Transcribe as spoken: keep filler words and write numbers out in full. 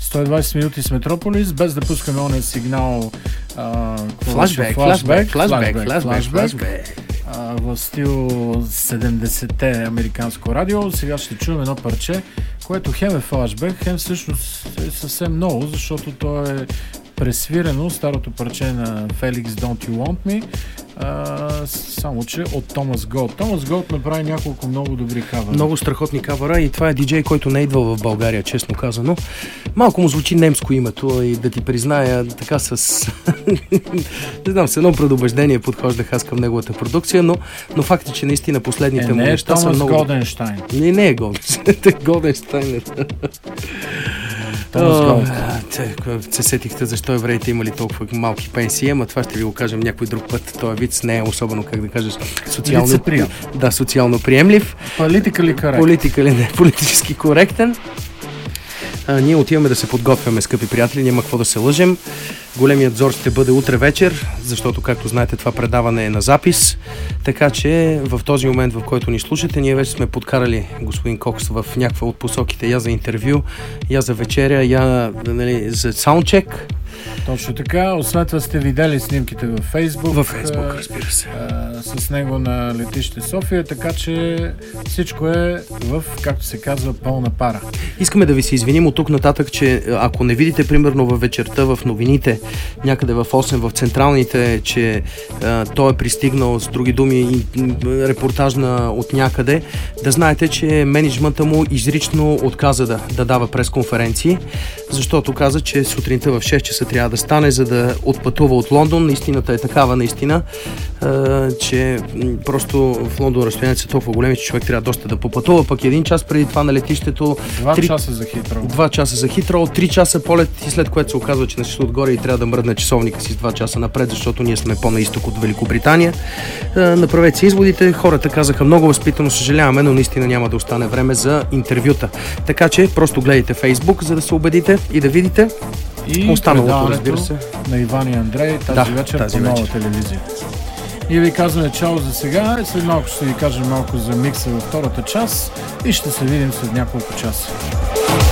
сто и двайсет минути с Метрополис, без да пускаме ония сигнал. Флашбек, флашбек, флашбек, флашбек. В стил седемдесетте американско радио. Сега ще чуем едно парче, което хем е флашбек, хем всъщност е съвсем ново, защото то е пресвирено, старото парче на Felix Don't You Want Me, а, само че от Томас Голд. Томас Голд направи няколко много добри кавъра. Много страхотни кавъра и това е диджей, който не е идвал в България, честно казано. Малко му звучи немско името и да ти призная така с... не знам, с едно предубеждение подхождах аз към неговата продукция, но, но факт е, че наистина последните е, му неща са много... Не е Томас Голденщайн. Не, не е Голденщайн. Голденщайн. Се сетихте защо евреите имали толкова малки пенсии, ама това ще ви го кажем някой друг път. Този виц не е особено, как да кажеш, социално, да, социално приемлив. Политикали коректен. Политикали, не, политически коректен. А, ние отиваме да се подготвяме, скъпи приятели, няма какво да се лъжем. Големият зор ще бъде утре вечер, защото, както знаете, това предаване е на запис. Така че в този момент, в който ни слушате, ние вече сме подкарали господин Кокс в някаква от посоките. Я за интервю, я за вечеря, я, нали, за саундчек. Точно така. Освен това сте видели снимките във Фейсбук. Във Фейсбук, разбира се. А, с него на летище София, така че всичко е в, както се казва, пълна пара. Искаме да ви се извиним от тук нататък, че ако не видите, примерно във вечерта, в новините, някъде в осем, в централните, че а, той е пристигнал, с други думи, репортажна от някъде, да знаете, че мениджмънта му изрично отказа да, да дава пресконференции, защото каза, че сутринта в шест часа трябва да стане, за да отпътува от Лондон. Истината е такава, наистина, а, че просто в Лондон разстоянията са толкова големи, че човек трябва доста да попътува, пък един час преди това на летището. Два три... часа за Хитроу. Два часа за Хитроу, три часа полет и след което се оказва, че нещо отгоре и трябва да мръдне часовника си с два часа напред, защото ние сме по-на изток от Великобритания. А, направете си изводите. Хората казаха много възпитано, съжаляваме, но наистина няма да остане време за интервюта. Така че просто гледайте Фейсбук, за да се убедите и да видите. И останалото, разбира се, на Иван и Андрей тази да, вечер тази по нова вечер. Телевизия. И ви казваме чао за сега. След малко ще ви кажем малко за микса във втората част и ще се видим след няколко часа.